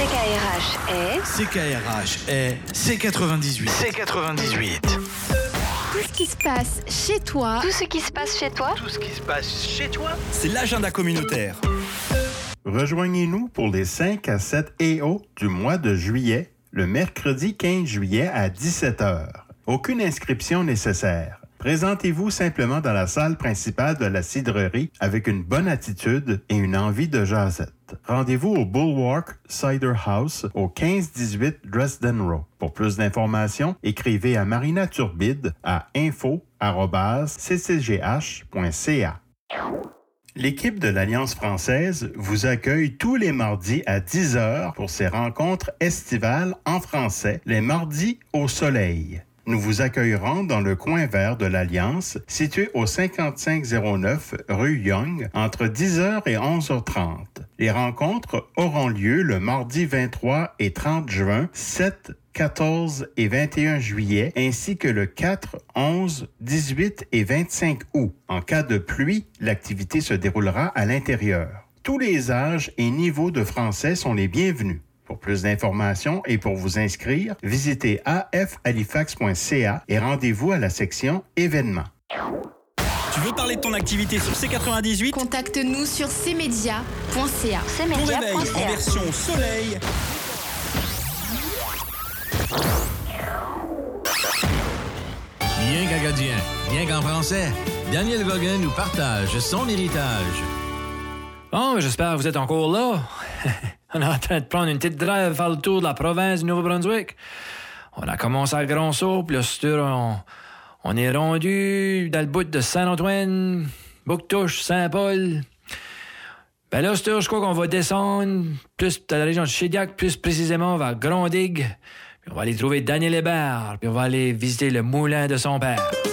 CKRH est... CKRH est C98. C98. Tout ce qui se passe chez toi. Tout ce qui se passe chez toi. Tout ce qui se passe chez toi, c'est l'agenda communautaire. Rejoignez-nous pour les 5 à 7 EO du mois de juillet, le mercredi 15 juillet à 17h. Aucune inscription nécessaire. Présentez-vous simplement dans la salle principale de la cidrerie avec une bonne attitude et une envie de jasette. Rendez-vous au Bulwark Cider House au 1518 Dresden Row. Pour plus d'informations, écrivez à Marina Turbide à info@ccgh.ca. L'équipe de l'Alliance française vous accueille tous les mardis à 10h pour ses rencontres estivales en français, les mardis au soleil. Nous vous accueillerons dans le coin vert de l'Alliance, situé au 5509 rue Young, entre 10h et 11h30. Les rencontres auront lieu le mardi 23 et 30 juin, 7, 14 et 21 juillet, ainsi que le 4, 11, 18 et 25 août. En cas de pluie, l'activité se déroulera à l'intérieur. Tous les âges et niveaux de français sont les bienvenus. Pour plus d'informations et pour vous inscrire, visitez afhalifax.ca et rendez-vous à la section événements. Tu veux parler de ton activité sur C98? Contacte-nous sur cmedia.ca. Ton réveil en version soleil. Bien qu'acadien, bien qu'en français, Daniel Vaughan nous partage son héritage. Bon, j'espère que vous êtes encore là. On est en train de prendre une petite drive faire le tour de la province du Nouveau-Brunswick. On a commencé à Grand-Sault, puis là, on est rendu dans le bout de Saint-Antoine, Bouctouche, Saint-Paul. Ben là, je crois qu'on va descendre plus dans la région de Shediac, plus précisément vers Grondig. Puis on va aller trouver Daniel Hébert, puis on va aller visiter le moulin de son père.